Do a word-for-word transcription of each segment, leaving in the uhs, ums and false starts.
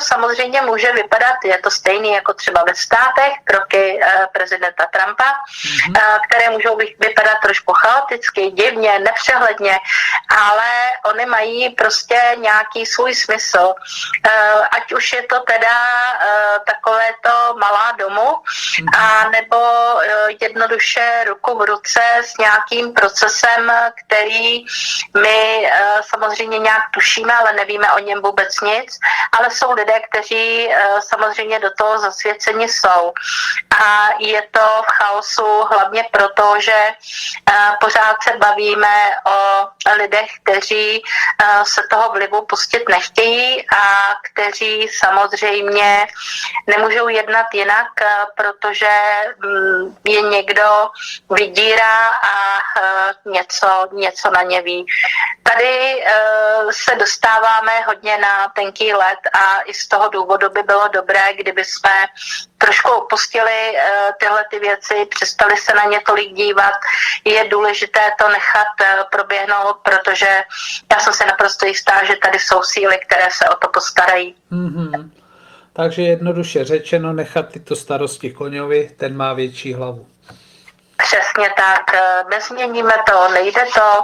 samozřejmě může vypadat, je to stejný jako třeba ve státech, kroky prezidenta Trumpa, mm-hmm. které můžou vypadat trošku chaoticky, divně, nepřehledně, ale oni mají prostě nějaký svůj smysl. Ať už je to teda takovéto malá domů, mm-hmm. a nebo jednoduše ruku v ruce s nějakým procesem, který my samozřejmě nějak tušíme, ale nevíme o něm vůbec nic, ale jsou lidé, kteří samozřejmě do toho zasvěceni jsou. A je to v chaosu hlavně proto, že pořád se bavíme o lidech, kteří se toho vlivu pustit nechtějí a kteří samozřejmě nemůžou jednat jinak, protože je někdo vydírá a něco, něco na ně ví. Tady se dostáváme hodně na tenký led a i z toho důvodu by bylo dobré, kdyby jsme trošku opustili tyhle ty věci, přestali se na ně tolik dívat. Je důležité to nechat proběhnout, protože já jsem se naprosto jistá, že tady jsou síly, které se o to postarají. Mm-hmm. Takže jednoduše řečeno, nechat tyto starosti koňovi, ten má větší hlavu. Přesně tak, nezměníme to, nejde to.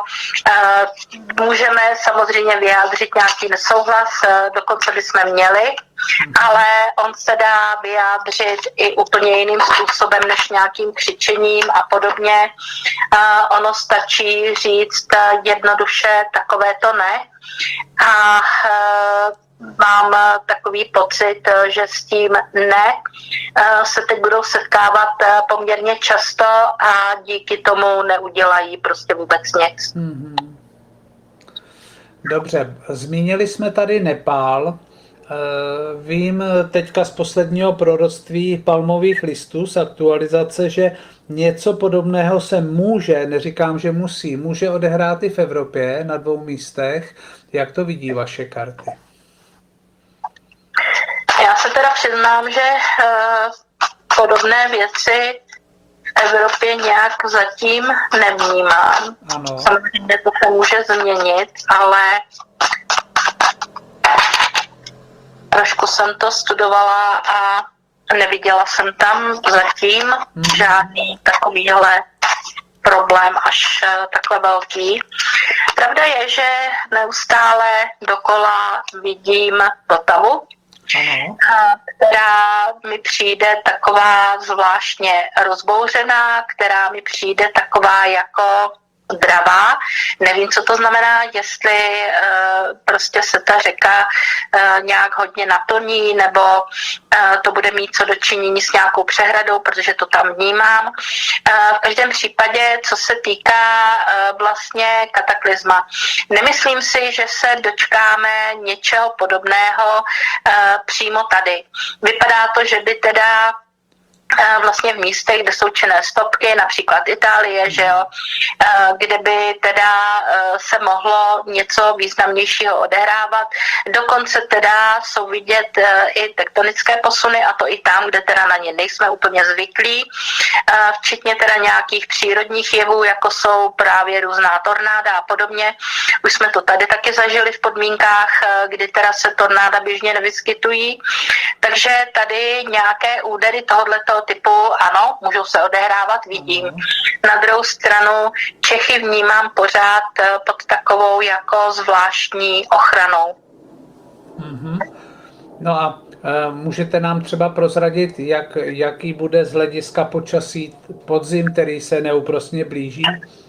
Můžeme samozřejmě vyjádřit nějaký nesouhlas, dokonce bychom měli, ale on se dá vyjádřit i úplně jiným způsobem než nějakým křičením a podobně. Ono stačí říct jednoduše takové to ne. A mám takový pocit, že s tím ne se teď budou setkávat poměrně často a díky tomu neudělají prostě vůbec nic. Mm-hmm. Dobře, zmínili jsme tady Nepál. Vím teďka z posledního proroctví palmových listů z aktualizace, že něco podobného se může, neříkám, že musí, může odehrát i v Evropě na dvou místech. Jak to vidí vaše karty? Já se teda přiznám, že uh, podobné věci v Evropě nějak zatím nevnímám. Ano. Samozřejmě to se může změnit, ale trošku jsem to studovala a neviděla jsem tam zatím hmm. žádný takovýhle problém až uh, takhle velký. Pravda je, že neustále dokola vidím Vltavu, ano. která mi přijde taková zvláštně rozbouřená, která mi přijde taková jako dravá. Nevím, co to znamená, jestli uh, prostě se ta řeka uh, nějak hodně naplní, nebo uh, to bude mít co dočinění s nějakou přehradou, protože to tam vnímám. Uh, v každém případě, co se týká uh, vlastně kataklizma, nemyslím si, že se dočkáme něčeho podobného uh, přímo tady. Vypadá to, že by teda vlastně v místech, kde jsou činné stopky, například Itálie, že jo, kde by teda se mohlo něco významnějšího odehrávat. Dokonce teda jsou vidět i tektonické posuny, a to i tam, kde teda na ně nejsme úplně zvyklí, včetně teda nějakých přírodních jevů, jako jsou právě různá tornáda a podobně. Už jsme to tady taky zažili v podmínkách, kdy teda se tornáda běžně nevyskytují. Takže tady nějaké údery tohoto typu, ano, můžou se odehrávat, vidím. Na druhou stranu Čechy vnímám pořád pod takovou jako zvláštní ochranou. Mm-hmm. No a e, můžete nám třeba prozradit, jak, jaký bude z hlediska počasí podzim, který se neúprosně blíží?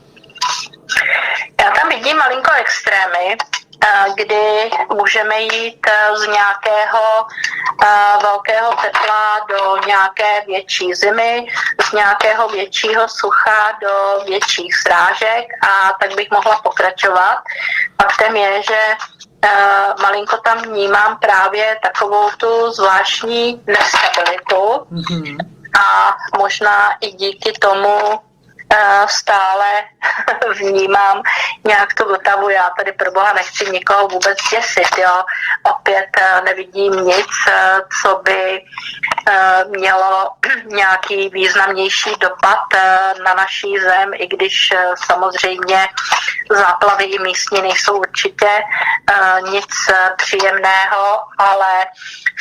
Já tam vidím malinko extrémy, kdy můžeme jít z nějakého velkého tepla do nějaké větší zimy, z nějakého většího sucha do větších srážek, a tak bych mohla pokračovat. Faktem je, že malinko tam vnímám právě takovou tu zvláštní nestabilitu, mm-hmm. a možná i díky tomu stále vnímám nějak tu Vltavu. Já tady pro boha nechci nikoho vůbec děsit, jo. Opět nevidím nic, co by mělo nějaký významnější dopad na naší zem, i když samozřejmě záplavy i místní nejsou určitě nic příjemného, ale